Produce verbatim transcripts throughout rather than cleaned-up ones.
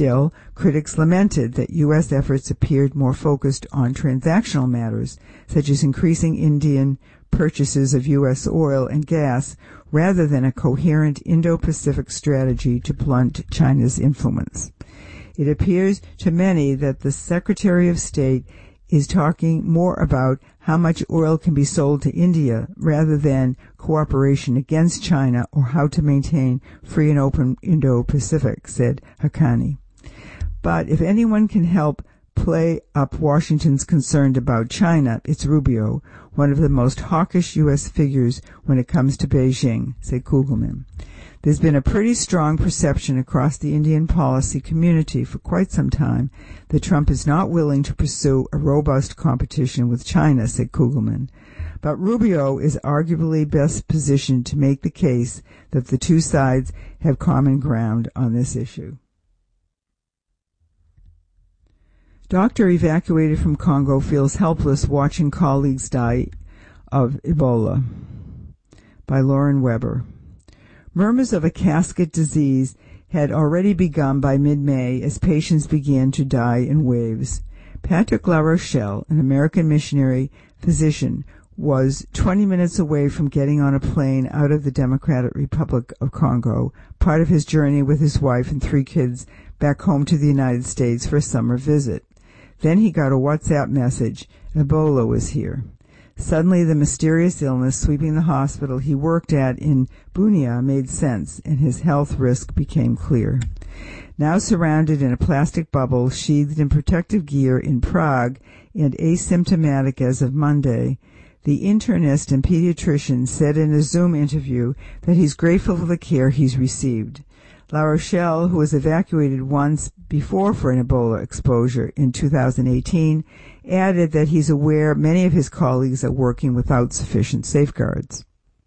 Still, critics lamented that U S efforts appeared more focused on transactional matters, such as increasing Indian purchases of U S oil and gas, rather than a coherent Indo-Pacific strategy to blunt China's influence. It appears to many that the Secretary of State is talking more about how much oil can be sold to India rather than cooperation against China or how to maintain free and open Indo-Pacific, said Haqqani. But if anyone can help play up Washington's concern about China, it's Rubio, one of the most hawkish U S figures when it comes to Beijing, said Kugelman. There's been a pretty strong perception across the Indian policy community for quite some time that Trump is not willing to pursue a robust competition with China, said Kugelman. But Rubio is arguably best positioned to make the case that the two sides have common ground on this issue. Doctor evacuated from Congo feels helpless watching colleagues die of Ebola, by Lauren Weber. Murmurs of a casket disease had already begun by mid-May as patients began to die in waves. Patrick LaRochelle, an American missionary physician, was twenty minutes away from getting on a plane out of the Democratic Republic of Congo, part of his journey with his wife and three kids back home to the United States for a summer visit. Then he got a WhatsApp message. Ebola was here. Suddenly, the mysterious illness sweeping the hospital he worked at in Bunia made sense, and his health risk became clear. Now surrounded in a plastic bubble, sheathed in protective gear in Prague, and asymptomatic as of Monday, the internist and pediatrician said in a Zoom interview that he's grateful for the care he's received. LaRochelle, who was evacuated once before for an Ebola exposure in two thousand eighteen, added that he's aware many of his colleagues are working without sufficient safeguards.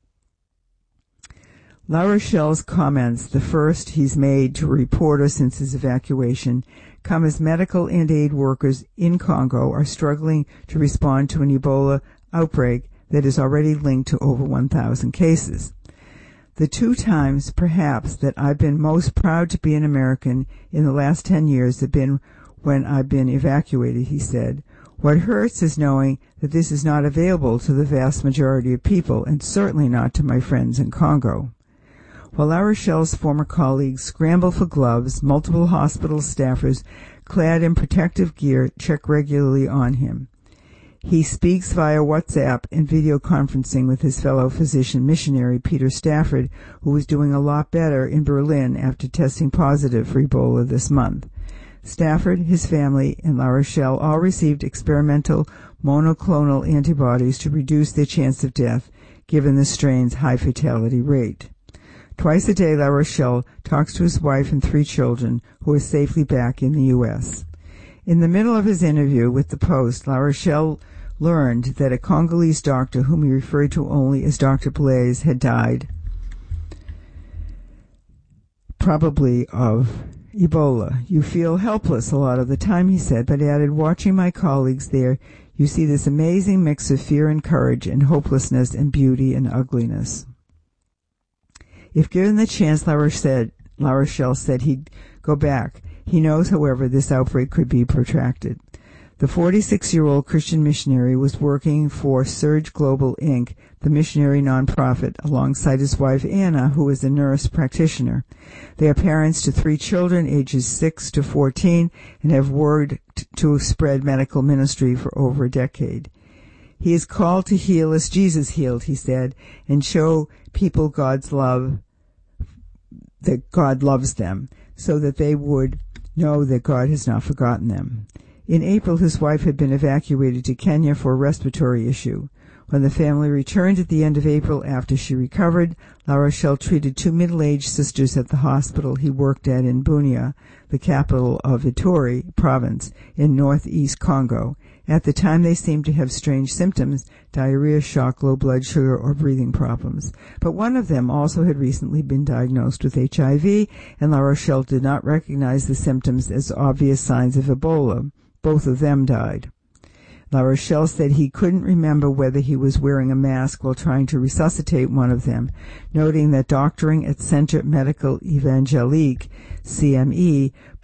LaRochelle's comments, the first he's made to a reporter since his evacuation, come as medical and aid workers in Congo are struggling to respond to an Ebola outbreak that is already linked to over one thousand cases. The two times, perhaps, that I've been most proud to be an American in the last ten years have been when I've been evacuated, he said. What hurts is knowing that this is not available to the vast majority of people, and certainly not to my friends in Congo. While LaRochelle's former colleagues scramble for gloves, multiple hospital staffers clad in protective gear check regularly on him. He speaks via WhatsApp and video conferencing with his fellow physician missionary Peter Stafford, who was doing a lot better in Berlin after testing positive for Ebola this month. Stafford, his family, and LaRochelle all received experimental monoclonal antibodies to reduce their chance of death, given the strain's high fatality rate. Twice a day, LaRochelle talks to his wife and three children, who are safely back in the U S In the middle of his interview with the Post, LaRochelle learned that a Congolese doctor, whom he referred to only as Doctor Blaise, had died, probably of Ebola. You feel helpless a lot of the time, he said, but added, watching my colleagues there, you see this amazing mix of fear and courage and hopelessness and beauty and ugliness. If given the chance, LaRochelle said he'd go back. He knows, however, this outbreak could be protracted. The forty-six-year-old Christian missionary was working for Surge Global, Incorporated, the missionary nonprofit, alongside his wife Anna, who is a nurse practitioner. They are parents to three children, ages six to fourteen, and have worked to spread medical ministry for over a decade. He is called to heal as Jesus healed, he said, and show people God's love, that God loves them, so that they would know that God has not forgotten them. In April, his wife had been evacuated to Kenya for a respiratory issue. When the family returned at the end of April after she recovered, LaRochelle treated two middle-aged sisters at the hospital he worked at in Bunia, the capital of Ituri province in northeast Congo. At the time, they seemed to have strange symptoms, diarrhea, shock, low blood sugar, or breathing problems. But one of them also had recently been diagnosed with H I V, and LaRochelle did not recognize the symptoms as obvious signs of Ebola. Both of them died. LaRochelle said he couldn't remember whether he was wearing a mask while trying to resuscitate one of them, noting that doctoring at Centre Medical Evangelique, C M E,